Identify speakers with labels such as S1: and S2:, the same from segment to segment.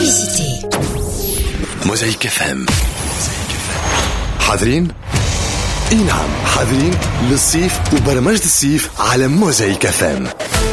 S1: Publicité.
S2: موزايك FM. حاضرين؟ نعم حاضرين للصيف وبرمجة الصيف على موزايك FM.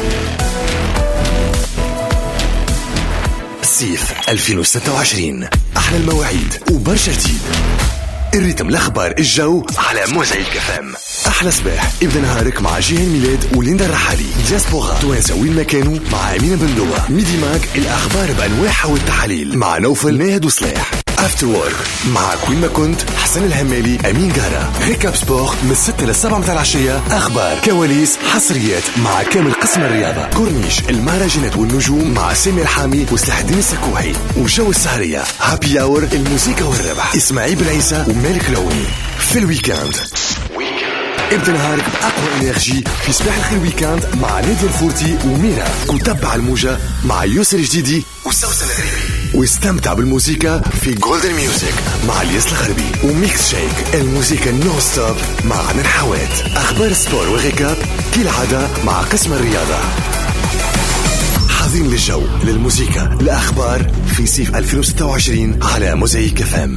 S2: الصيف 2026 أحلى المواعيد وبرشا جديد. الريتم الأخبار الجو على موزايك FM. أحلى صباح ابدأ نهارك مع جيهان ميلاد وليندا الرحالي. دياسبورا توانسة وين ما كانوا مع أمينة بندوة. ميدي ماك الأخبار بأنواعها والتحاليل مع نوفل ناهد وصلاح. افتر وورك مع كوين ما كنت حسن الهمالي أمين جارة. ريكاب سبور من 6 ل 7 متاع العشية. أخبار كواليس حصريات مع كامل قسم الرياضة. كورنيش المهرجانات والنجوم مع سامي الحامي وسلاح الدين السكوحي. وجو السهرية هابي اور الموسيقى والربح إسماعيل بن عيسى ومالك العوني. في الويكاند ابدأ نهارك بأقوى إنرجي في صباح الخير ويكاند مع نادي الفورتي وميرا. وتبع الموجة مع يوسر جديدي وسوسن الغريبي. واستمتع بالموسيقى في جولدن ميوزك مع الياس الغربي. وميكس شيك الموسيقى نو ستوب مع عن الحوات. أخبار السبور والريكاب كالعادة مع قسم الرياضة. حاضرين للجو للموسيقى الأخبار في صيف 2026 على موزايك FM.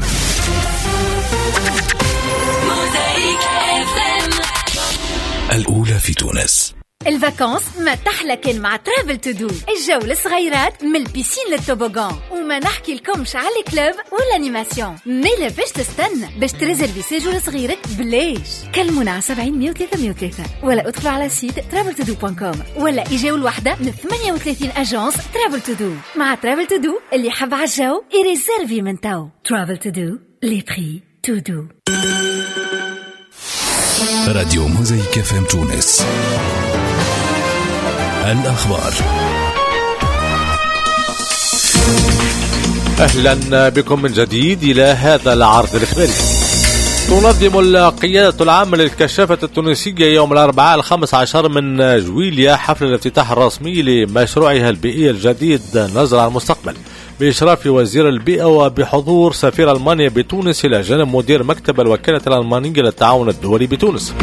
S2: الأولى في تونس.
S3: الفاكانس ما تحلى كان مع ترافل تو دو. الجو للصغيرات من البيسين للتوبوغان. وما نحكي لكمش على الكلوب والانيماسيون. ميلا باش تستنى باش تريزرفي سيجور صغيرك بلاش. كلمونا على 70 103 103 ولا ادخلوا على سيت traveltodo.com ولا اجاو الوحدة من 38 اجانس ترافل تو دو. مع ترافل تو دو اللي يحب على الجو يريزرفي من تو. ترافل تو دو لي بري تو دو.
S2: راديو موزايك FM تونس. الأخبار.
S4: أهلا بكم من جديد إلى هذا العرض الإخباري. تنظم القيادة العامة للكشافة التونسية يوم الأربعاء 15 من جويلية حفل الافتتاح الرسمي لمشروعها البيئي الجديد نزرع المستقبل بإشراف وزير البيئة وبحضور سفير ألمانيا بتونس إلى جانب مدير مكتب الوكالة الألمانية للتعاون الدولي بتونس.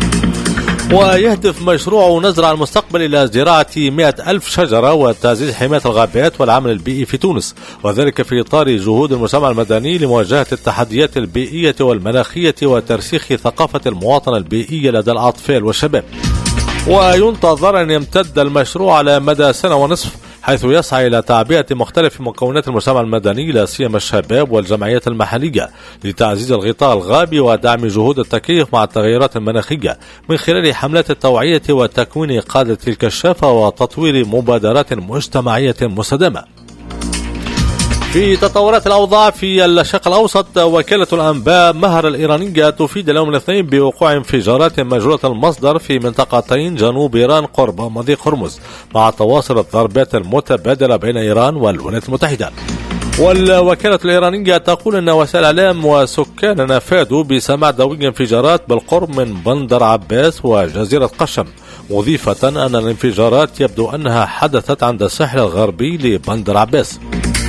S4: ويهدف مشروع نزرع المستقبل إلى زراعة 100,000 شجرة وتعزيز حماية الغابات والعمل البيئي في تونس، وذلك في إطار جهود المجتمع المدني لمواجهة التحديات البيئية والمناخية وترسيخ ثقافة المواطنة البيئية لدى الأطفال والشباب. وينتظر أن يمتد المشروع على مدى سنة ونصف، حيث يسعى إلى تعبئة مختلف مكونات المجتمع المدني لا سيما الشباب والجمعيات المحلية لتعزيز الغطاء الغابي ودعم جهود التكيف مع التغيرات المناخية من خلال حملات التوعية وتكوين قادة الكشافة وتطوير مبادرات مجتمعية مستدامة. في تطورات الأوضاع في الشرق الأوسط، وكالة الأنباء مهر الإيرانية تفيد اليوم الاثنين بوقوع انفجارات مجهولة المصدر في منطقتين جنوب إيران قرب مضيق هرمز، مع تواصل الضربات المتبادلة بين إيران والولايات المتحدة. والوكالة الإيرانية تقول أن وسائل الإعلام وسكان أفادوا بسماع دوي انفجارات بالقرب من بندر عباس وجزيرة قشم، مضيفة أن الانفجارات يبدو أنها حدثت عند الساحل الغربي لبندر عباس.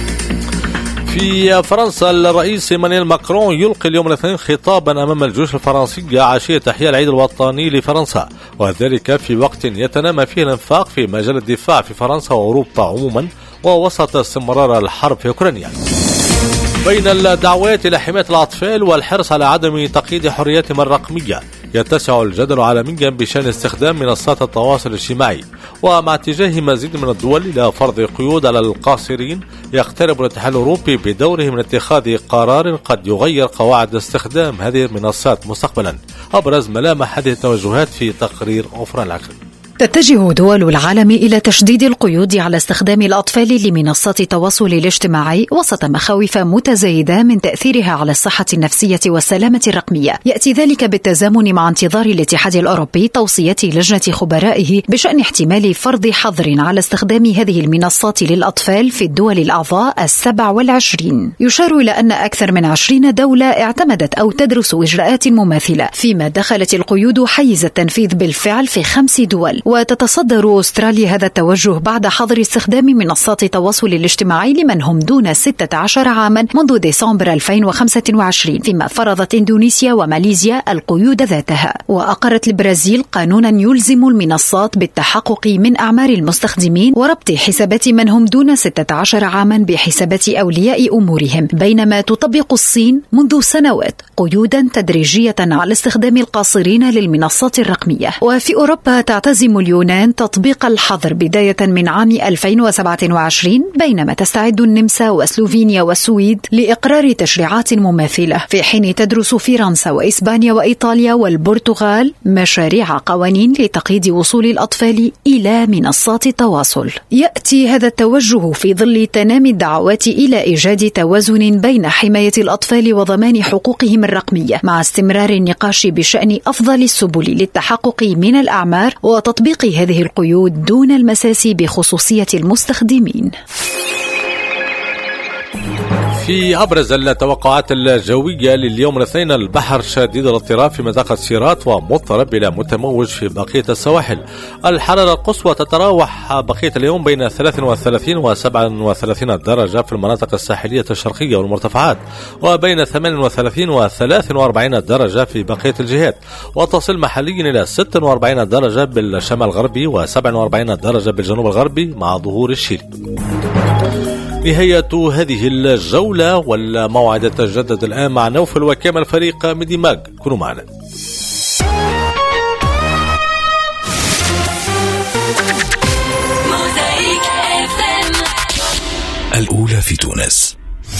S4: في فرنسا، الرئيس إيمانويل ماكرون يلقي اليوم الاثنين خطابا أمام الجيوش الفرنسية عشية إحياء العيد الوطني لفرنسا، وذلك في وقت يتنامى فيه الانفاق في مجال الدفاع في فرنسا وأوروبا عموما، ووسط استمرار الحرب في أوكرانيا. بين الدعوات إلى حماية الأطفال والحرص على عدم تقييد حرياتهم الرقمية، يتسع الجدل عالميا بشأن استخدام منصات التواصل الاجتماعي، ومع اتجاه مزيد من الدول إلى فرض قيود على القاصرين، يقترب الاتحاد الأوروبي بدوره من اتخاذ قرار قد يغير قواعد استخدام هذه المنصات مستقبلا. أبرز ملامح هذه التوجهات في تقرير أوفران العقل.
S5: تتجه دول العالم إلى تشديد القيود على استخدام الأطفال لمنصات التواصل الاجتماعي وسط مخاوف متزايدة من تأثيرها على الصحة النفسية والسلامة الرقمية. يأتي ذلك بالتزامن مع انتظار الاتحاد الأوروبي توصيات لجنة خبرائه بشأن احتمال فرض حظر على استخدام هذه المنصات للأطفال في الدول الأعضاء 27. يشار إلى أن أكثر من 20 دولة اعتمدت أو تدرس إجراءات مماثلة، فيما دخلت القيود حيز التنفيذ بالفعل في 5 دول، وتتصدر أستراليا هذا التوجه بعد حظر استخدام منصات التواصل الاجتماعي لمن هم دون 16 عاما منذ ديسمبر 2025، فيما فرضت إندونيسيا وماليزيا القيود ذاتها. وأقرت البرازيل قانونا يلزم المنصات بالتحقق من أعمار المستخدمين وربط حسابات من هم دون 16 عاما بحسابات أولياء أمورهم، بينما تطبق الصين منذ سنوات قيودا تدريجية على استخدام القاصرين للمنصات الرقمية. وفي أوروبا تعتزم اليونان تطبيق الحظر بداية من عام 2027، بينما تستعد النمسا وسلوفينيا والسويد لإقرار تشريعات مماثلة، في حين تدرس فرنسا وإسبانيا وإيطاليا والبرتغال مشاريع قوانين لتقييد وصول الأطفال إلى منصات التواصل. يأتي هذا التوجه في ظل تنامي الدعوات إلى إيجاد توازن بين حماية الأطفال وضمان حقوقهم الرقمية، مع استمرار النقاش بشأن أفضل السبل للتحقق من الأعمار وتطبيق هذه القيود دون المساس بخصوصية المستخدمين.
S4: في أبرز التوقعات الجوية لليوم الاثنين، البحر شديد الاضطراب في منطقة سيرات ومضطرب إلى متموج في بقية السواحل. الحرارة القصوى تتراوح بقية اليوم بين 33 و 37 درجة في المناطق الساحلية الشرقية والمرتفعات، وبين 38 و 43 درجة في بقية الجهات، وتصل محليا إلى 46 درجة بالشمال الغربي و 47 درجة بالجنوب الغربي مع ظهور الشيل. نهاية هذه الجولة والموعد تجدد الآن مع نوفل وكامل فريق ميدي ماج. كونوا معنا.
S2: الأولى في تونس.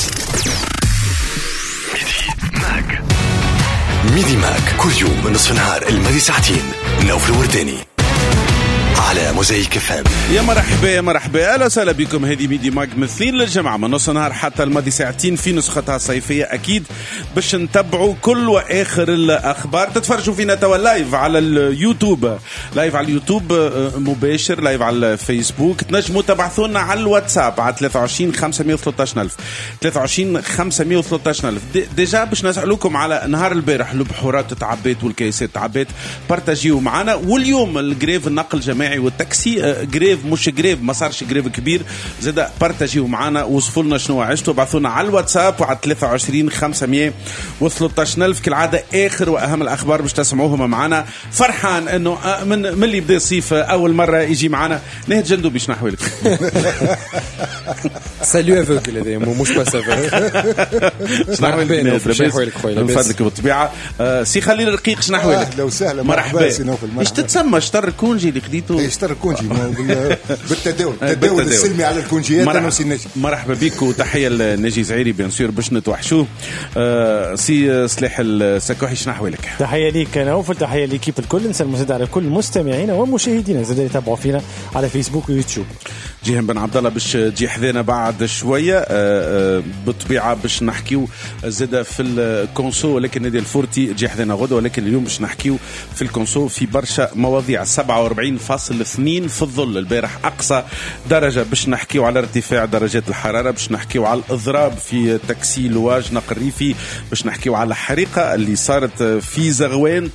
S2: ميدي ماج كل يوم من نصف النهار الماضي ساعتين. نوفل ورداني على موزايك فام.
S1: يا مرحبا يا مرحبا، اهلا وسهلا بكم. هذه ميدي ماج من الاثنين للجمعه من نص النهار حتى الماضي ساعتين في نسختها الصيفيه، اكيد باش نتبعوا كل واخر الاخبار. تتفرجوا فينا توا لايف على اليوتيوب، لايف على اليوتيوب مباشر، لايف على الفيسبوك. تنجموا تبعثونا على الواتساب على 23 513000 23 513000. ديجا باش نسالوكم على نهار البارح البحورات تعبيت والكيسات تعبيت، بارتاجيو معنا. واليوم الجريف النقل الجماعي والتاكسي جريف، مش جريف ما صارش جريف كبير، زاد بارتاجيو معنا وصفوا لنا شنو عشتوا. بعثونا على الواتساب وعلى 23 513000 كالعاده. اخر واهم الاخبار باش تسمعوهم معنا. فرحان انه من اللي بدا الصيف اول مره يجي معنا نهد جندو. باش نحوالك
S6: سالو افوكل هذا مش باسافا
S1: شنحوالك من فضلك بالطبيعه. سي خليل الرقيق شنحوالك؟
S7: اهلا وسهلا،
S1: مرحبا. ايش تتسمى شطر الكونجي اللي خديته؟
S7: شطر الكونجي بالتداول السلمي على الكونجيات.
S1: مرحبا بك وتحيه لنجي زعيري بيان سور باش نتوحشوه. سي صلاح السكوحي شنحوالك؟
S8: تحيه ليك نوفل، تحيه ليكيب الكل، نسلم زاد على كل مستمعينا ومشاهدينا زاد يتابعوا فينا على فيسبوك ويوتيوب.
S1: جيهان بن عبد الله باش تجي حذانا بعد شويه بالطبيعه باش نحكيو زاد في الكونسو، ولكن نادي الفورتي تجي حذانا غدوه. ولكن اليوم باش نحكيو في الكونسو في برشا مواضيع. 47.2 في الظل البارح اقصى درجه، باش نحكيو على ارتفاع درجات الحراره، باش نحكيو على الاضراب في تاكسي لواج نقل ريفي، باش نحكيو على الحريقه اللي صارت في زغوان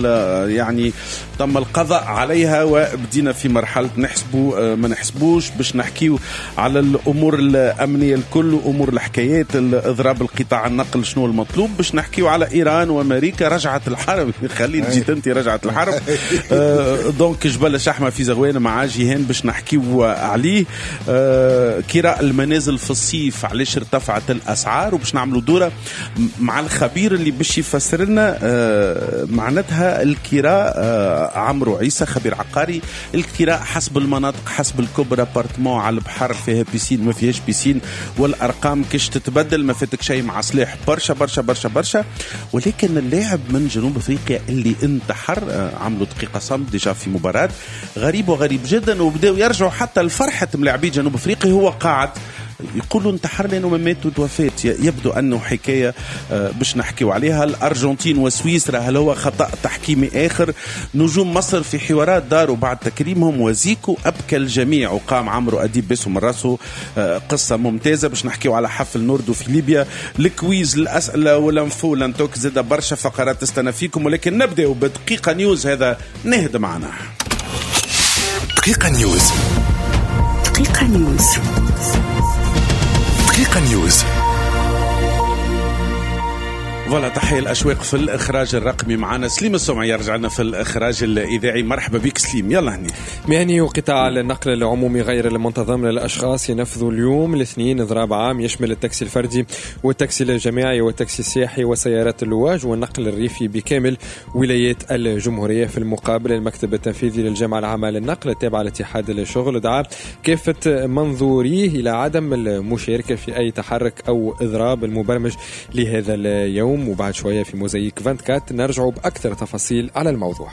S1: تم القضاء عليها وبدينا في مرحله نحسبوا ما نحسبوش. باش نحكيو على الامور الامنيه الكل وامور الحكايات الاضراب القطاع النقل شنو المطلوب. باش نحكيو على ايران وامريكا رجعت الحرب. خليل جيت انت رجعت الحرب. دونك جبل شحمه في زغوان مع جيهان باش نحكيو عليه. كراء المنازل في الصيف علاش ارتفعت الاسعار، وباش نعملوا دوره مع الخبير اللي باش يفسر لنا معناتها الكراء. عمرو عيسى خبير عقاري. الكراء حسب المناطق حسب الكبرى، ابارتمون على البحر فيها بيسين ما فيهاش بيسين، والارقام كش تتبدل. ما فاتك شيء مع صلاح برشا برشا برشا برشا. ولكن اللاعب من جنوب افريقيا اللي انتحر عملوا دقيقه صمت ديجا في مباراه غريب وغريب جدا، وبداوا يرجعوا حتى لفرحه ملاعبي جنوب افريقيا. هو قاعد يقولوا انتحر لأنه ما مات وتوفات. يبدو أنه حكاية باش نحكيو عليها. الأرجنتين وسويسرا هل هو خطأ تحكيمي آخر؟ نجوم مصر في حوارات داروا بعد تكريمهم، وزيكو أبكى الجميع وقام عمرو أديب باسه من راسه. قصة ممتازة. باش نحكيو على حفل نوردو في ليبيا، الكويز، الأسئلة والانفو لنتوك زاد برشا فقرات تستنى فيكم. ولكن نبدأ بدقيقة نيوز. هذا نهد معنا.
S2: دقيقة نيوز.
S9: دقيقة نيوز.
S2: دقيقة نيوز.
S1: فوالا تحية الأشواق في الإخراج الرقمي معنا سليم السمعي يرجع لنا في الإخراج الإذاعي. مرحبا بك سليم، يلا هني.
S6: مهني وقطاع النقل العمومي غير المنتظم للأشخاص ينفذوا اليوم الاثنين إضراب عام يشمل التاكسي الفردي والتاكسي الجماعي والتاكسي السياحي وسيارات اللواج والنقل الريفي بكامل ولايات الجمهورية. في المقابل المكتب التنفيذي للجامعة العامة للنقل التابعة لاتحاد الشغل دعا كافة منظوريه إلى عدم المشاركة في أي تحرك أو إضراب المبرمج لهذا اليوم. وبعد شوية في موزايك 24 نرجع بأكثر تفاصيل على الموضوع.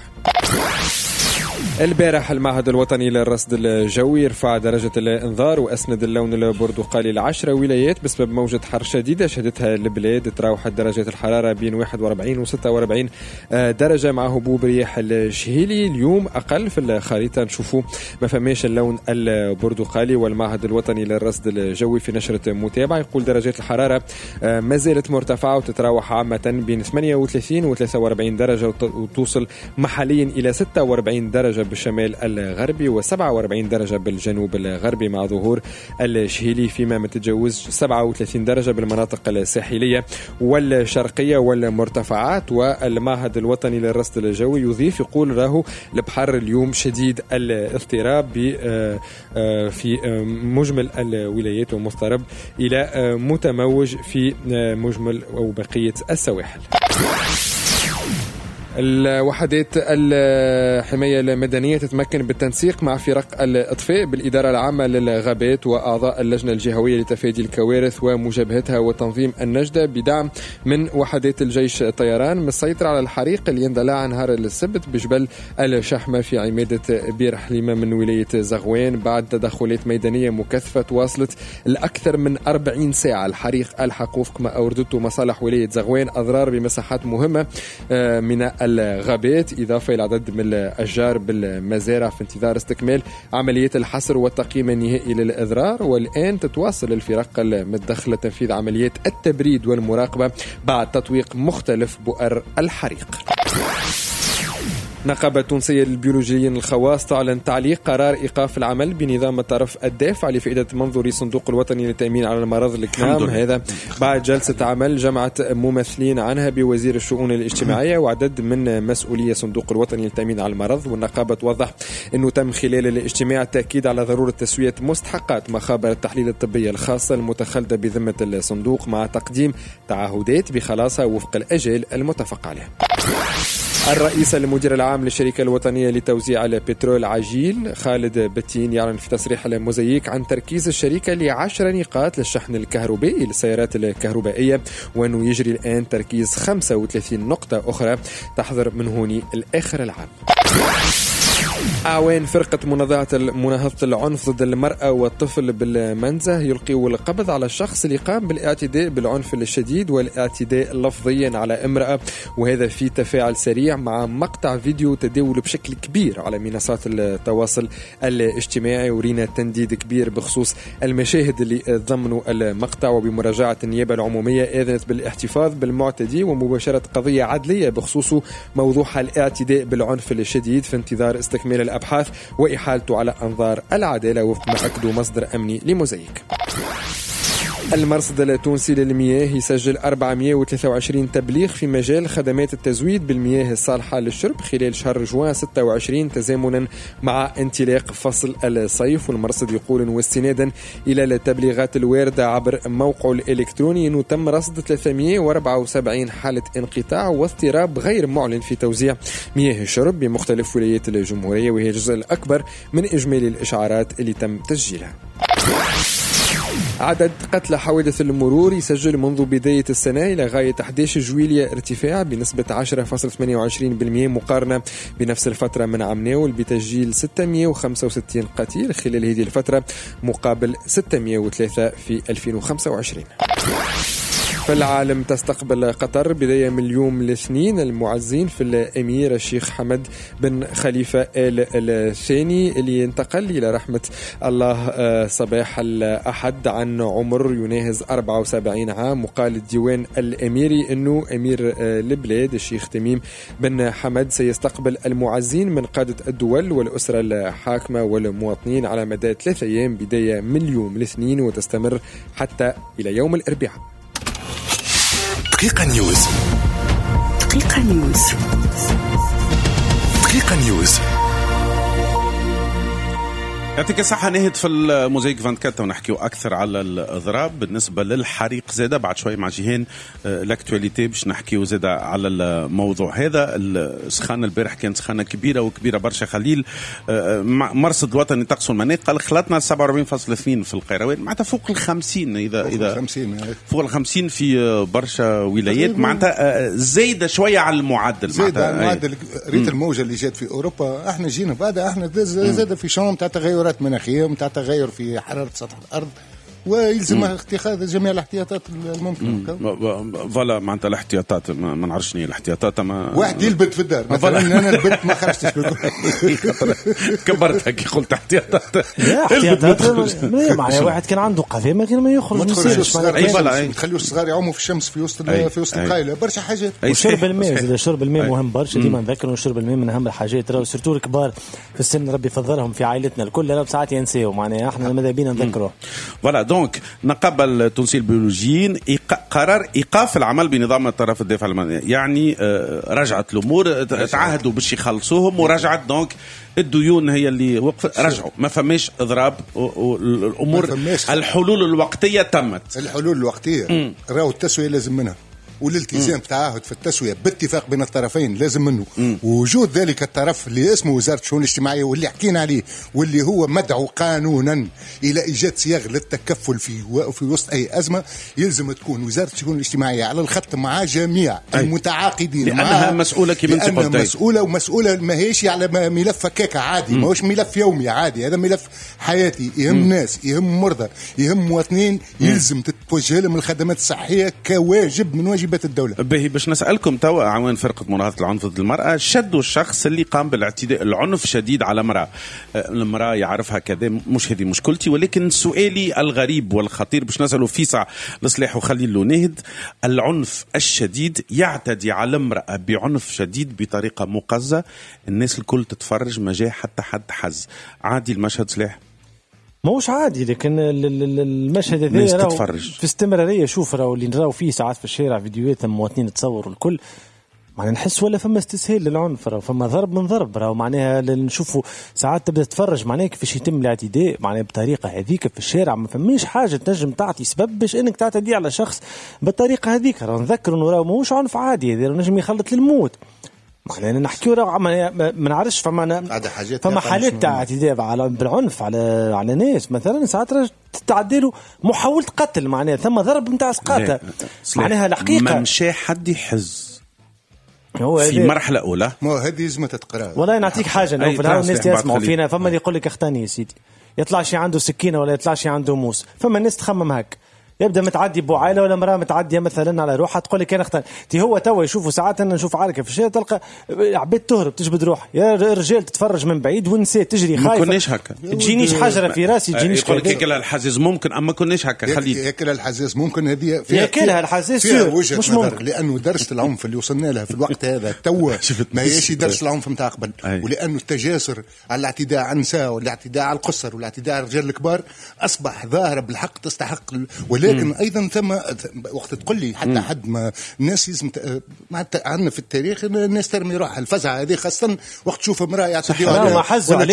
S6: البارح المعهد الوطني للرصد الجوي رفع درجة الإنذار وأسند اللون البرتقالي ل10 ولايات بسبب موجة حر شديدة شهدتها البلاد. تراوحت درجة الحرارة بين 41 و 46 درجة مع هبوب رياح الشهيلي. اليوم أقل في الخريطة نشوفوا ما فماش اللون البرتقالي. والمعهد الوطني للرصد الجوي في نشرة متابعة يقول درجات الحرارة ما زالت مرتفعة وتتراوح عامة بين 38 و 43 درجة وتوصل محليا إلى 46 درجة بالشمال الغربي و47 درجة بالجنوب الغربي مع ظهور الشهيلي، فيما ما تتجاوز 37 درجة بالمناطق الساحلية والشرقية والمرتفعات. والمعهد الوطني للرصد الجوي يضيف يقول راهو البحر اليوم شديد الاضطراب في مجمل الولايات ومضطرب إلى متموج في مجمل أو بقية السواحل. الوحدات الحماية المدنية تتمكن بالتنسيق مع فرق الإطفاء بالإدارة العامة للغابات وأعضاء اللجنة الجهوية لتفادي الكوارث ومجابهتها وتنظيم النجدة بدعم من وحدات الجيش الطيران من السيطرة على الحريق اللي اندلع نهار السبت بجبل الشحمة في عمادة بير حليمة من ولاية زغوان بعد تدخلات ميدانية مكثفة تواصلت لأكثر من 40 ساعة. الحريق ألحق وفق ما أوردته مصالح ولاية زغوان أضرار بمساحات مهمة من الغابات إضافة إلى عدد من الأشجار بالمزارع في انتظار استكمال عملية الحصر والتقييم النهائي للإضرار. والآن تتواصل الفرق المتدخلة تنفيذ عمليات التبريد والمراقبة بعد تطويق مختلف بؤر الحريق. نقابة تونسية للبيولوجيين الخواص تعلن تعليق قرار إيقاف العمل بنظام الطرف الدافع لفائدة منظوري الصندوق الوطني للتأمين على المرض الكنام. هذا بعد جلسة عمل جمعت ممثلين عنها بوزير الشؤون الاجتماعية وعدد من مسؤولية الصندوق الوطني للتأمين على المرض. والنقابة توضح أنه تم خلال الاجتماع التأكيد على ضرورة تسوية مستحقات مخابر التحليل الطبية الخاصة المتخلدة بذمة الصندوق مع تقديم تعهدات بخلاصها وفق الأجال المتفق عليه. الرئيس المدير العام للشركة الوطنية لتوزيع البترول عجيل خالد بتين يعلن في تصريح الموزايك عن تركيز الشركة ل10 نقاط للشحن الكهربائي للسيارات الكهربائية وأنه يجري الآن تركيز 35 نقطة أخرى تحضر من هوني الآخر العام. أعوان فرقة مناهضة العنف ضد المرأة والطفل بالمنزه يلقيوا القبض على الشخص اللي قام بالاعتداء بالعنف الشديد والاعتداء لفظيا على امرأة، وهذا في تفاعل سريع مع مقطع فيديو تداول بشكل كبير على منصات التواصل الاجتماعي. ورينا تنديد كبير بخصوص المشاهد اللي ضمنوا المقطع، وبمراجعة النيابة العمومية آذنت بالاحتفاظ بالمعتدي ومباشرة قضية عدلية بخصوص موضوع الاعتداء بالعنف الشديد في انتظار استكمال الأبحاث وإحالته على أنظار العدالة وفق ما أكدوا مصدر أمني لموزايك. المرصد التونسي للمياه يسجل 423 تبليغ في مجال خدمات التزويد بالمياه الصالحة للشرب خلال شهر جوان 26 تزامنا مع انطلاق فصل الصيف. والمرصد يقول واستنادا إلى التبليغات الواردة عبر موقعه الإلكتروني أنه تم رصد 374 حالة انقطاع واضطراب غير معلن في توزيع مياه الشرب بمختلف ولايات الجمهورية، وهي الجزء الأكبر من إجمالي الإشعارات اللي تم تسجيلها. عدد قتلى حوادث المرور يسجل منذ بداية السنة إلى غاية 11 جويلية ارتفاع بنسبة 10.28% مقارنة بنفس الفترة من عام ناول، بتسجيل 665 قتيل خلال هذه الفترة مقابل 603 في 2025. في العالم تستقبل قطر بداية من اليوم الاثنين المعزين في الأمير الشيخ حمد بن خليفة آل الثاني اللي انتقل إلى رحمة الله صباح الأحد عن عمر يناهز 74 عام. وقال الديوان الأميري أنه أمير البلاد الشيخ تميم بن حمد سيستقبل المعزين من قادة الدول والأسرة الحاكمة والمواطنين على مدى 3 أيام بداية من اليوم الاثنين وتستمر حتى إلى يوم الأربعاء.
S2: دقيقة نيوز.
S9: دقيقة نيوز.
S2: دقيقة نيوز.
S1: يعطيك الصحة. نهد في الموزايك 24 ونحكيو أكثر على الإضراب بالنسبة للحريق زادة بعد شوي مع جيهان لاكتواليتي باش نحكيو زادة على الموضوع هذا. السخانة البارح كانت سخانة كبيرة وكبيرة برشا. خليل مرصد الوطني طقس والمناخ قال خلطنا 47.2 في القيروان معناتها فوق 50 إذا فوق 50 في برشا ولايات معناتها زايدة شوية على المعدل.
S7: زايدة على المعدل. ريت الموجة اللي جات في أوروبا احنا جينا بعدها احنا زاد في شون تاع تغيرات مناخية ومتاع تغير في حرارة سطح الأرض ويلزم اتخاذ جميع الاحتياطات الممكنة.
S1: فوالا معناتها الاحتياطات ما نعرفش شنو الاحتياطات.
S7: واحد يلبت في الدار مثلا انا البت ما خرجتش
S1: كبرتها كي قلت احتياطات.
S8: لا احتياطات معناها واحد كان عنده قضية ما كان ما يخرج
S7: ما تخليوش الصغار يعوموا في الشمس في وسط القايلة برشا حاجات.
S8: وشرب الماء شرب الماء مهم برشا. ديما نذكروا شرب الماء من اهم الحاجات. راهو سيرتو الكبار في السن ربي يفضلهم في عائلتنا الكل راهو ساعات ينساو معناها احنا ماذا بينا نذكروه.
S1: فوالا دونك نقابة التونسية البيولوجيين قرار إيقاف العمل بنظام الطرف الدفاع المدني. يعني رجعت الأمور تعهدوا باش يخلصوهم ورجعت دونك الديون هي اللي وقفت. رجعوا ما فماش إضراب والأمور الحلول الوقتية تمت.
S7: الحلول الوقتية راهو التسوية لازم منها والالتزام تعهد في التسوية باتفاق بين الطرفين لازم منه. ووجود ذلك الطرف اللي اسمه وزارة الشؤون الاجتماعية واللي حكينا عليه واللي هو مدعو قانونا إلى إيجاد صياغ للتكفل في وسط أي أزمة يلزم تكون وزارة الشؤون الاجتماعية على الخط مع جميع المتعاقدين
S1: لأنها مسؤولة كما أنت قلت.
S7: مسؤولة ومسؤولة ما هيش على ملف كيكة عادي ما هوش ملف يومي عادي. هذا ملف حياتي يهم ناس يهم مرضى يهم مواطنين يلزم تتوجه لهم الخدمات الصحية كواجب من واجب الدولة.
S1: باهي باش نسألكم توا عوان فرقة مناهضة العنف ضد المرأة شدوا الشخص اللي قام بالاعتداء العنف شديد على امرأة. المرأة يعرفها كذا مش هذه مشكلتي ولكن سؤالي الغريب والخطير باش نسأله فيسع لصلاح وخليل له ناهد. العنف الشديد يعتدي على امرأة بعنف شديد بطريقة مقزة الناس الكل تتفرج ما جاء حتى حد حز. عادي المشهد صلاح؟
S8: موش عادي لكن المشهد هذا في استمرارية. شوف راهو اللي نراو فيه ساعات في الشارع فيديوهات المواطنين تصوروا الكل معناها نحس ولا فما استسهال للعنف راهو فما ضرب من ضرب راهو معناها نشوفوا ساعات تبدا تتفرج معناها كيفاش يتم الاعتداء معناها بطريقة هذيك في الشارع. ما فماش حاجة تنجم تعطي سبب باش انك تعتدي على شخص بالطريقة هذيك. راهو نذكر انه راهو ماهوش عنف عادي هذا نجم يخلط للموت. معناها نحكيو راهو ما نعرفش فما حالات تاع اعتداء بالعنف على ناس مثلا ساعات تعدي له محاولة قتل معناها ثم ضرب نتاع اسقاطه معناها الحقيقة
S1: ما مشى حد يحز في مرحلة أولى.
S7: ما هذه لازم تتقرا.
S8: والله نعطيك حاجة نوفل الناس يسمعوا فينا. فما اللي يقول لك اختاني يا سيدي يطلع شي عنده سكينة ولا يطلع شي عنده موس. فما الناس تخمم هك يبدا متعدي بوعائله ولا مراه متعديه مثلا على روحها تقول لك انا اختار تي هو توا يشوفوا ساعات انا نشوف عاركه في الشارع تلقى عبيد تهرب تجبد روح يا رجال تتفرج من بعيد ونسيت تجري خايفه.
S1: ما كناش هكا
S8: تجينيش حجره في راسي تجينيش
S1: يقول لك ياكلها الحزاز ممكن اما كناش هكا خليك
S7: ياكلها الحزاز ممكن هذه
S8: ياكلها الحزاز
S7: مش ممكن لانه درجه العنف اللي وصلنا لها في الوقت هذا توا ما هيش درجه العنف نتاع قبل ولانه التجاسر على الاعتداء على النساء والاعتداء على القصر والاعتداء على الرجال الكبار اصبح ظاهره بالحق تستحق. ولكن ايضا ثم وقت تقول لي حتى حد ما الناس لازم عندنا في التاريخ الناس ترمي روحها الفزعه هذه خاصه وقت تشوف امراه يعتدي عليها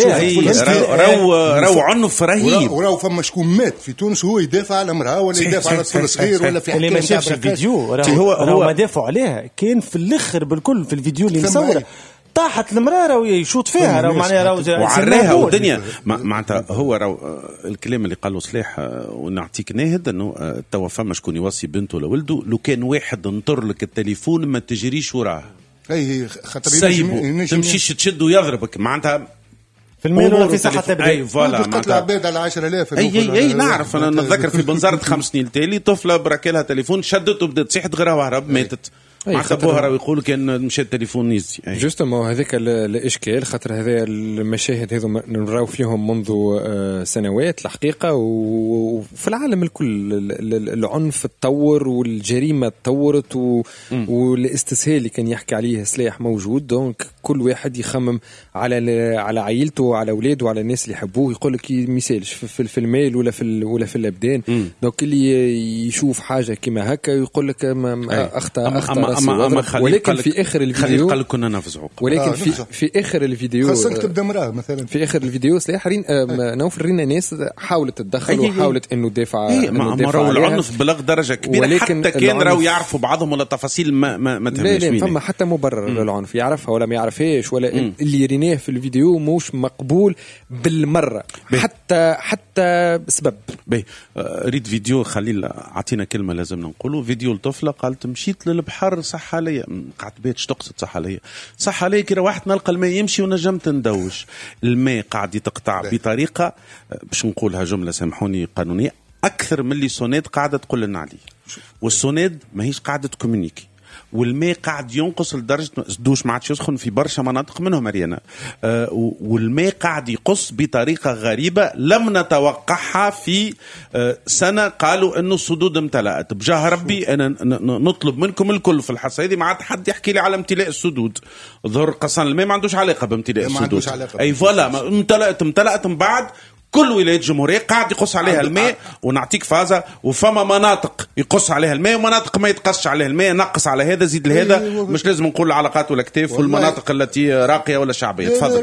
S1: راهو عنف رهيب
S7: وراو فما شكون مات في تونس هو يدافع على امراه ولا يدافع على طفل صغير ولا في
S8: اللي ما شافش الفيديو هو ما دافعوا عليها كان في الاخر بالكل في الفيديو اللي مصوره طاحت المراه راهو يشوط فيها راهو معناها راهو
S1: وعراها والدنيا معناتها هو راهو الكلام اللي قاله صلاح ونعطيك ناهد انه توا فما شكون يوصي بنته لولده لو كان واحد نطر لك التليفون ما تجريش وراه
S7: اي خاطر
S1: تمشيش تشد ويضربك معناتها
S8: الميل ولا في صحة الابدان.
S1: اي فوالا
S7: قتل عباد على 10,000.
S1: اي نعرف. انا نتذكر في بنزرة 5 سنين تالي طفله براكلها تليفون شدته وبدات تصيح تغيرها وهرب ماتت. معناتها بوها راه يقولوا كان مشى التليفون نيزي.
S6: جوستومون هذاك الاشكال خاطر هذا المشاهد هذو نراو فيهم منذ سنوات الحقيقه، وفي العالم الكل العنف تطور والجريمه تطورت والاستسهال اللي كان يحكي عليه سلاح موجود. دونك كل واحد يخمم على عائلته وعلى اولاده وعلى الناس اللي يحبوه. يقول لك مثالش في المال ولا في الابدان. دونك اللي يشوف حاجه كما هكا يقول لك اخطا ولكن في اخر الفيديو
S1: قال كنا نفزعوا.
S6: ولكن في اخر الفيديو
S7: خاصك تبدا مراه مثلا
S6: في اخر الفيديو سلاحين نوفل رينا ناس حاولت تدخل وحاولت انه تدافع
S1: راهو العنف بلغ درجه كبيره حتى كان راهو يعرفوا بعضهم ولا تفاصيل ما تهمش.
S6: لا فما حتى مبرر للعنف يعرفها ولا ما يعرفهاش ولا اللي ريناه في الفيديو مش مقبول بالمره حتى سبب.
S1: ريد فيديو خليل اعطينا كلمه لازم نقوله. فيديو الطفله قالت مشيت للبحر صح عليا. قعدت بيت تقصد صح عليا كي روحت نلقى الماء يمشي ونجمت ندوش. الماء قاعد يتقطع بطريقه باش نقولها جمله سامحوني قانونيه اكثر من اللي سوناد قاعده تقول لنا عليه. والسوناد ماهيش قاعده تكومونيكي. والماء قاعد ينقص لدرجه الدوش ما عادش يسخن في برشا مناطق منهم مريانا. والماء قاعد يقص بطريقه غريبه لم نتوقعها في سنه. قالوا انه السدود امتلأت. بجاه ربي انا نطلب منكم الكل في الحصه هذه ما عاد حد يحكي لي على امتلاء السدود. ظهر قصان الماء ما عندوش علاقه بامتلاء السدود. اي فوالا امتلأت من بعد كل ولاية الجمهورية قاعد يقص عليها الماء. ونعطيك فازة وفما مناطق يقص عليها الماء ومناطق ما يتقصش عليها الماء. نقص على هذا زيد لهذا. مش لازم نقول العلاقات ولا كتاف والمناطق التي راقية ولا شعبية. تفضل.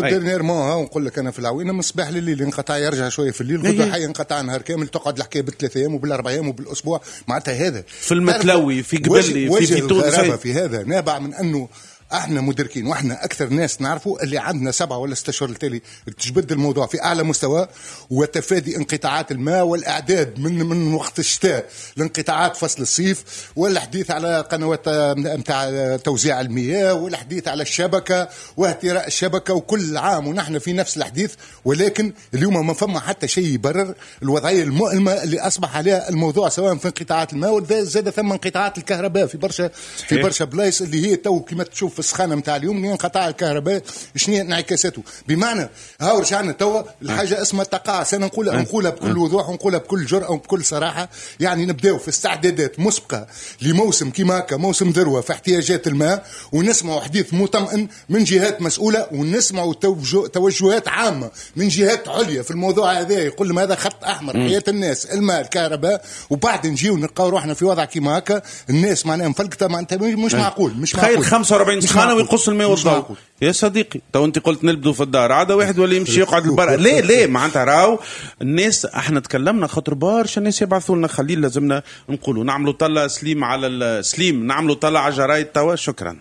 S7: نقول لك أنا في العوينة من الصباح لليل انقطع يرجع شوية في الليل غدا حي انقطع نهار كامل. تقعد الحكاية ب3 أيام وبال4 أيام وبالأسبوع. معناتها هذا
S1: في المتلوي في قبلي في تونس.
S7: في هذا نابع من أنه احنا مدركين واحنا اكثر ناس نعرفوا اللي عندنا 7 ولا 6 اشهر التالي تجبد الموضوع في اعلى مستوى وتفادي انقطاعات الماء والاعداد من وقت الشتاء لانقطاعات فصل الصيف والحديث على قنوات نتاع توزيع المياه والحديث على الشبكه واهتراء الشبكه وكل عام ونحن في نفس الحديث. ولكن اليوم ما فما حتى شيء يبرر الوضعيه المؤلمه اللي اصبح عليها الموضوع سواء في انقطاعات الماء وزاد ثم انقطاعات الكهرباء في برشا بلايص اللي هي تو كما تشوف السخانه نتاع اليوم انقطاع الكهرباء شنو انعكاساته. بمعنى هاو رجعنا توا الحاجه اسمها تقاعس. انا نقولها بكل وضوح ونقولها بكل جرأه وبكل صراحه. يعني نبداو في استعدادات مسبقه لموسم كيما هكا موسم ذروه في احتياجات الماء ونسمعوا حديث مطمئن من جهات مسؤوله ونسمعوا توجهات عامه من جهات عليا في الموضوع هذا. يقول لهم هذا خط احمر حياه الناس الماء الكهرباء. وبعد نجيو نلقاو روحنا في وضع كيما هكا الناس معناها مفلقته معناتها مش معقول. مش معقول
S1: 45 سخانه ويقص الماء والضوء. يا صديقي تو انت قلت نلبدوا في الدار عاد واحد ولا يمشي يقعد البرا. ليه معناتها راو الناس احنا تكلمنا خاطر برشا الناس يبعثوا لنا خليل لازمنا نقولوا نعملوا طلع سليم على السليم نعملوا طلع على الجرايد توا. شكرا.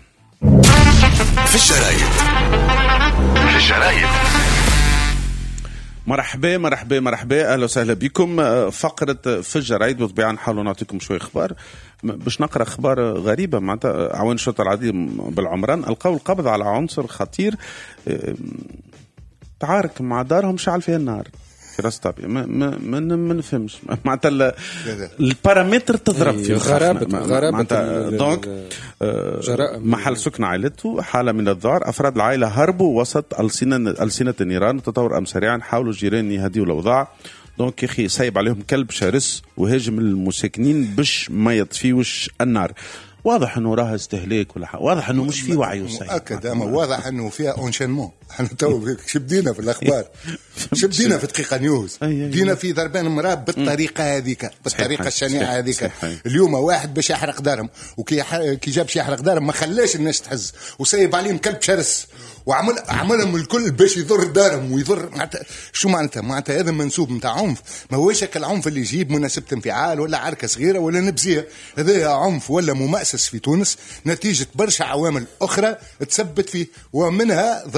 S2: في الجرايد
S1: مرحبا اهلا وسهلا بكم. فقره في الجرايد بالطبيعه نحاولوا نعطيكم شويه اخبار. باش نقرا اخبار غريبه معناتها عوان الشرطه العديد بالعمران القوا القبض على عنصر خطير تعارك مع دارهم شعل فيها النار في راس طابية. ما نفهمش معناتها البارامتر تضرب في
S6: غرابة
S1: دونك محل سكن عائلته حالة من الذعر. أفراد العائلة هربوا وسط ألسنة النيران وتطور أمر سريعا. حاولوا الجيران يهديوا الأوضاع. دونك يا أخي سايب عليهم كلب شرس وهاجم المساكنين باش ما يطفيوش النار. واضح انه راها استهلاك ولا حاجه. واضح انه مش في وعي وسعي
S7: مؤكد. اما واضح انه فيها اونشينمون. احنا تو شبدينا في الاخبار شبدينا في دقيقه نيوز بدينا في ضربان مراه بالطريقه هذيك بالطريقه الشنيعه هذيك. اليوم واحد باش يحرق دارهم وكي جاب باش يحرق دارهم ما خلاش الناس تحز وسايب عليهم كلب شرس وعملهم الكل باش يضر دارهم ويضر. شو معناتها هذا منسوب نتاع عنف. ما هوش العنف اللي يجيب مناسبة انفعال ولا عركة صغيرة ولا نبزية. هذا عنف ولا ممأسس في تونس نتيجة برشا عوامل أخرى تثبت فيه ومنها ضياع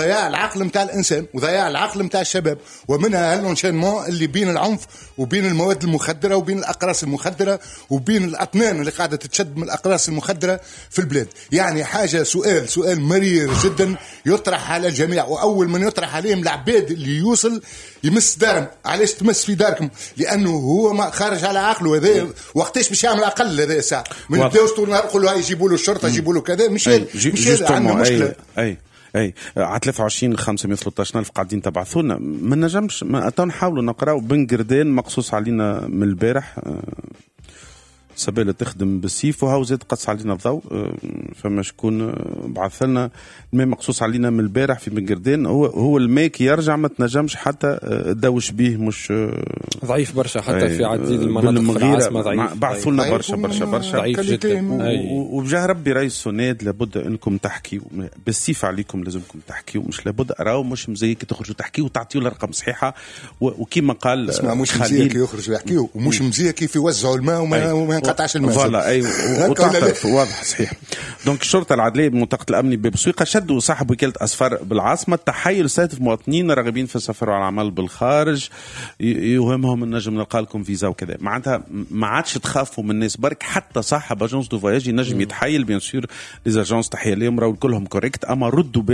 S7: العقل متاع الانسان وضياع العقل متاع الشباب، ومنها هالانشينمون اللي بين العنف وبين المواد المخدره وبين الاقراص المخدره وبين الاطنان اللي قاعده تتشد من الاقراص المخدره في البلاد. يعني حاجه سؤال مرير جدا يطرح على الجميع، واول من يطرح عليهم العباد اللي يوصل يمس دارهم. علاش تمس في داركم؟ لانه هو ما خارج على عقله. هذا وقتاش باش يعمل اقل هذا الساعه من الدوش طول النهار يقولوا يجيبوا له الشرطه يجيبوا له كذا. مش عندنا مشكله.
S1: اي على 23 513 ألف قاعدين تبعثونا. ما نجمش تو نحاولوا نقراو بن قردان مقصوص علينا من البارح، سبالة تخدم بالسيف وهاو زاد قص علينا الضوء. فما شكون بعث لنا الماء مقصوص علينا من البارح في بن قردان. هو الماء كي يرجع ما تنجمش حتى دوش به، مش
S6: ضعيف برشا حتى في عديد المناطق في العاصمة ضعيف.
S1: بعثوا لنا برشا
S6: ضعيف جدا.
S1: وبجاه ربي رئيس سوناد لابد انكم تحكيوا بالسيف، عليكم لازمكم تحكيوا، مش لابد راهو مش مزيك تخرجوا تحكيوا وتعطيوا الارقام صحيحه. وكيما قال
S7: اسمع مش مزيك يخرجوا يحكيوا ومش مزيك يوزعوا الماء وما ينقطعش الماء.
S1: فوالا اي واضح صحيح. دونك الشرطه العدليه بمنطقه الامن ببسويقه شدوا صاحب وكاله اسفار بالعاصمه تحيل ساتف مواطنين راغبين في السفر والعمل بالخارج، يوهمهم النجم نلقى لكم فيزا وكذا. معناتها ما عادش تخافوا من الناس برك، حتى صاحب اجونس دو فواياج ينجم يتحيل. بيان سور لي اجونس تحيه لهم راهو كلهم كوريكت، اما ردوا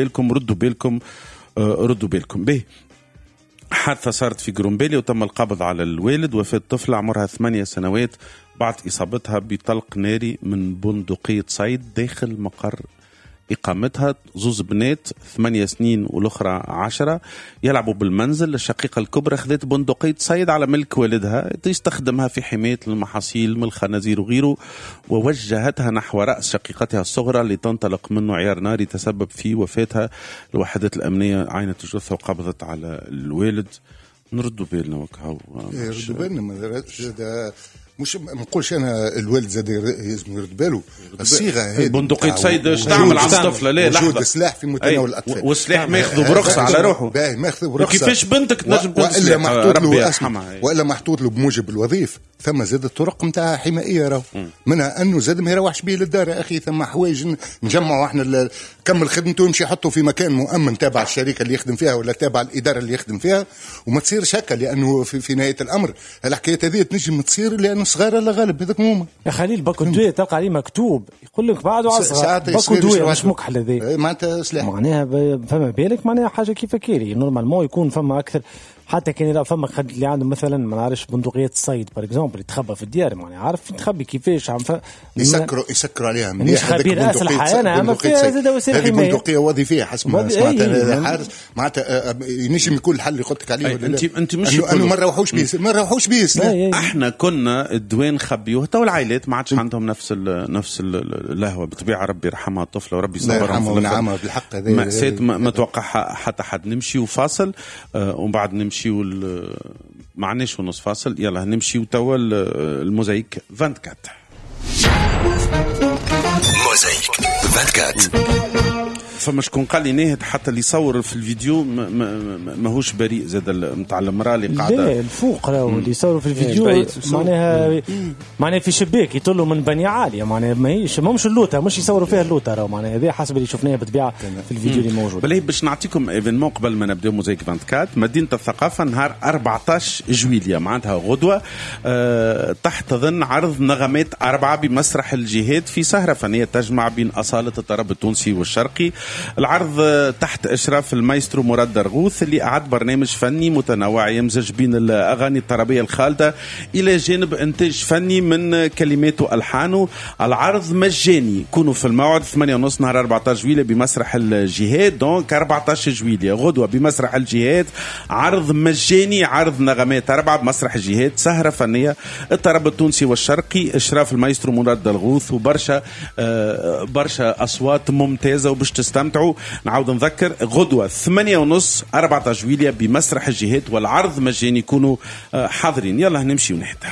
S1: بالكم به. حادثة صارت في جرومبيلي وتم القبض على الوالد. وفاة طفلة عمرها 8 سنوات بعد إصابتها بطلق ناري من بندقية صيد داخل مقر إقامتها. زوز بنات 8 سنين والأخرى 10 يلعبوا بالمنزل. الشقيقة الكبرى خذت بندقية صيد على ملك والدها تستخدمها في حماية المحاصيل من الخنازير وغيره، ووجهتها نحو رأس شقيقتها الصغرى لتنطلق منه عيار ناري تسبب في وفاتها. الوحدات الأمنية عينت الجثة وقبضت على الوالد. نردوا بالنا وكهو
S7: يردوا بالنا مش ما نقولش انا الوالد زاد لازم يرد باله. الصيغه هذه
S1: بندقية صيد اش تعمل على الطفله؟ لا لحظه،
S7: السلاح في متناول الاطفال
S1: والسلاح ما ياخذوا برخصه على روحه.
S7: ما ياخذوا برخصه.
S1: كيفاش بنتك تنجم
S7: والا محطوط له والا محطوط له بموجب الوظيفه. ثم زاد الطرق نتاع حمائيه راهو منها انه زاد ما يروحش به للدار. يا اخي ثم حوايج نجمعوا احنا كمل خدمته يمشي يحطه في مكان مؤمن تابع الشركه اللي يخدم فيها ولا تابع الاداره اللي يخدم فيها، وما تصيرش هكا. لانه في نهايه الامر الحكايه هذه تنجم تصير لانه صغار لا غالب. هذاك هما
S8: يا خليل باكو دويه تلقى عليه مكتوب يقول لك بعده عصر باكو دويه مش مكحل هذا
S7: معناتها سلاح.
S8: معناها فما بالك معناها حاجه كيف كيري نورمالمون يكون فما اكثر. حتى كان يرى فما خد اللي عنده مثلا ما نعرفش بندقية الصيد بار اكزومبل يتخبى في الديار، معناها عارف تخبي كيفاش عم
S7: يسكروا عليها
S8: مش خبير اسلحه انا اما فيها زاد وسيله حمايه.
S7: هذه بندقيه وظيفيه حسب ما سمعت حارس معناتها ينجم يكون الحل اللي قلت لك عليه.
S1: انت مش
S7: انه ما نروحوش بيس
S1: احنا كنا الدوان خبيوه. تو العائلات ما عادش عندهم نفس اللهوه بطبيعه. ربي يرحمها الطفله وربي يصبرهم
S7: ونعمها بالحق. هذا
S1: مأساة ما توقع حتى حد. نمشي وفاصل ومن بعد نمشي معناش ونص فاصل. يلا نمشي وتوا الموزايك 24
S2: موزايك 24.
S1: فما شكون قال لي ناهد حتى اللي يصور في الفيديو ماهوش بريء زاد نتاع المراه اللي قاعده
S8: الفوق راهو اللي يصوروا في الفيديو معناها في شباك يطلوا من بنيه عاليه. معناها ماهيش اللوطه مش يصوروا فيها اللوطه راهو. معناها هذا حسب اللي شفناه بالطبيعه في الفيديو اللي موجود.
S1: بلي باش نعطيكم ايفينمون قبل ما نبداو موزايك 24. مدينه الثقافه نهار 14 جويليا معناتها غدوه تحت ضمن عرض نغمات 4 بمسرح الجهاد في سهره فنيه تجمع بين اصاله الطرب التونسي والشرقي. العرض تحت إشراف المايسترو مراد درغوث اللي أعد برنامج فني متنوع يمزج بين الأغاني الطربية الخالدة إلى جانب إنتاج فني من كلمات وألحانه. العرض مجاني. كونوا في الموعد 8:30 نهار 14 جويلية بمسرح الجهاد. دونك 14 جويلية غدوة بمسرح الجهاد عرض مجاني، عرض نغمات 4 بمسرح الجهاد، سهرة فنية الطرب التونسي والشرقي، إشراف المايسترو مراد درغوث وبرشا برشا أصوات ممتازة وباش تستمتعوا. نعاود نذكر غدوة 8:30 14 جويلية بمسرح الجهاد والعرض مجاني. يكونوا حاضرين. يلا نمشي ونحتى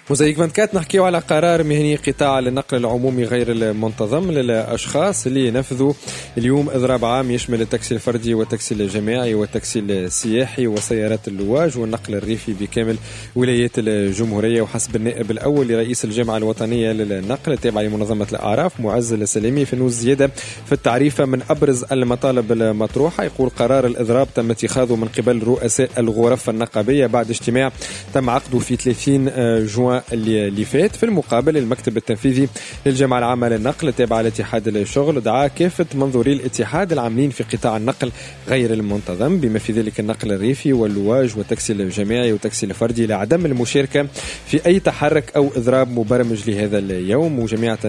S6: موزايك 24 نحكيو على قرار مهني قطاع النقل العمومي غير المنتظم للأشخاص اللي نفذوا اليوم إضراب عام يشمل التاكسي الفردي والتاكسي الجماعي والتاكسي السياحي وسيارات اللواج والنقل الريفي بكامل ولايات الجمهورية. وحسب النائب الأول لرئيس الجامعة الوطنية للنقل التابعة لمنظمة الأعراف معز السلامي في أنه الزيادة في التعريفة من أبرز المطالب المطروحة. يقول قرار الإضراب تم اتخاذه من قبل رؤساء الغرف النقابية بعد اجتماع تم عقده في 30 جوان اللي فات. في المقابل المكتب التنفيذي للجامعة العامة للنقل التابعة لاتحاد الشغل دعا كافة منظوري الاتحاد العاملين في قطاع النقل غير المنتظم بما في ذلك النقل الريفي واللواج والتاكسي الجماعي والتاكسي الفردي لعدم المشاركة في أي تحرك أو إضراب مبرمج لهذا اليوم. وجميع